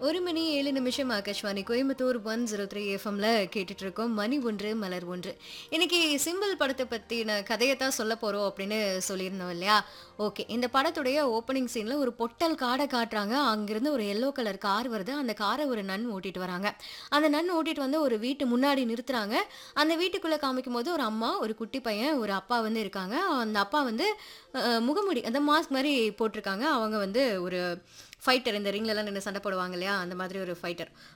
1 மணி 7 நிமிஷம் ஆகாஷ்வாணி கோயம்புத்தூர் 103 எஃப்எம்ல கேட்டுட்டு இருக்கோம். மணி ஒன்று மலர் ஒன்று. இன்னைக்கு சிம்பிள் படத்தை பத்தின கதையத்தான் சொல்ல போறோம் அப்படின்னு சொல்லியிருந்தோம் இல்லையா? ஓகே. இந்த படத்துடைய ஓப்பனிங் சீன்ல ஒரு பொட்டல் காடை காட்டுறாங்க. அங்கிருந்து ஒரு எல்லோ கலர் கார் வருது. அந்த காரை ஒரு நன் ஓட்டிட்டு வராங்க. அந்த நன் ஓட்டிட்டு வந்து ஒரு வீட்டு முன்னாடி நிறுத்துறாங்க. அந்த வீட்டுக்குள்ள காமிக்கும்போது ஒரு அம்மா, ஒரு குட்டி பையன், ஒரு அப்பா வந்து இருக்காங்க. அந்த அப்பா வந்து முகமூடி அந்த மாஸ்க் மாரி போட்டிருக்காங்க. அவங்க வந்து ஒரு ஃபைட்டர் இந்த ரிங்லலாம் நின்னு சண்டை போடுவாங்க இல்லையா? அந்த மாதிரி ஒரு ஃபைட்டர்.